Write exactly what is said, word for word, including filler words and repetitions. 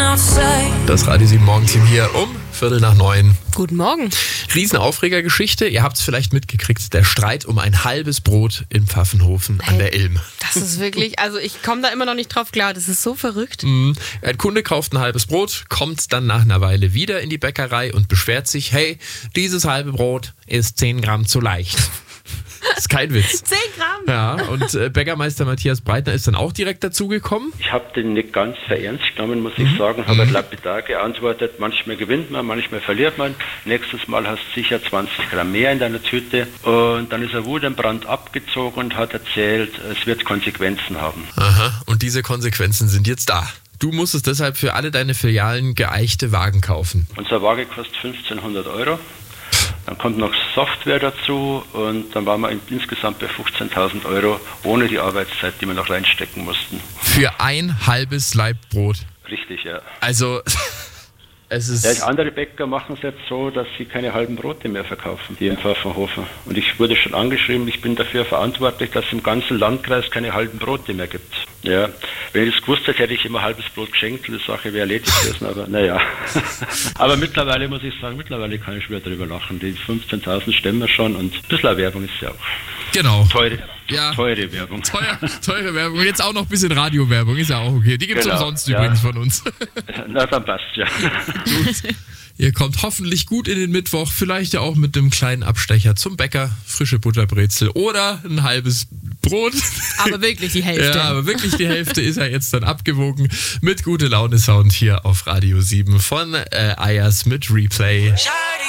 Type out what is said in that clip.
Das Radio sieben Morgenteam hier um Viertel nach neun. Guten Morgen. Riesenaufregergeschichte. Ihr habt es vielleicht mitgekriegt. Der Streit um ein halbes Brot in Pfaffenhofen Hey, an der Ilm. Das ist wirklich, also ich komme da immer noch nicht drauf klar. Das ist so verrückt. Mhm. Ein Kunde kauft ein halbes Brot, kommt dann nach einer Weile wieder in die Bäckerei und beschwert sich, hey, dieses halbe Brot ist zehn Gramm zu leicht. Das ist kein Witz. zehn Gramm? Ja, und äh, Bäckermeister Matthias Breitner ist dann auch direkt dazugekommen. Ich habe den nicht ganz verernst genommen, muss ich sagen, habe mhm. lapidar geantwortet, manchmal gewinnt man, manchmal verliert man. Nächstes Mal hast du sicher zwanzig Gramm mehr in deiner Tüte. Und dann ist er wutentbrannt abgezogen und hat erzählt, es wird Konsequenzen haben. Aha, und diese Konsequenzen sind jetzt da. Du musstest deshalb für alle deine Filialen geeichte Wagen kaufen. Unser Waage kostet fünfzehnhundert Euro. Dann kommt noch Software dazu und dann waren wir insgesamt bei fünfzehntausend Euro ohne die Arbeitszeit, die wir noch reinstecken mussten. Für ein halbes Laib Brot? Richtig, ja. Also, es ist... Ja, andere Bäcker machen es jetzt so, dass sie keine halben Brote mehr verkaufen, die in Pfaffenhofen. Und ich wurde schon angeschrieben, ich bin dafür verantwortlich, dass es im ganzen Landkreis keine halben Brote mehr gibt. Ja, wenn ich das gewusst hätte, hätte ich immer halbes Brot geschenkt, die Sache wäre erledigt gewesen, aber naja. Aber mittlerweile muss ich sagen, mittlerweile kann ich wieder drüber lachen. Die fünfzehntausend stemmen wir schon und ein bisschen Werbung ist ja auch. Genau. Teure, ja. teure Werbung. Teuer, teure Werbung. Jetzt auch noch ein bisschen Radiowerbung, ist ja auch okay. Die gibt es Genau, umsonst ja. übrigens von uns. Na, dann passt ja. Gut. Ihr kommt hoffentlich gut in den Mittwoch, vielleicht ja auch mit einem kleinen Abstecher zum Bäcker, frische Butterbrezel oder ein halbes Brot. Aber wirklich die Hälfte. Ja, aber wirklich die Hälfte ist ja jetzt dann abgewogen mit Gute Laune Sound hier auf Radio sieben von äh, Ayers mit Replay.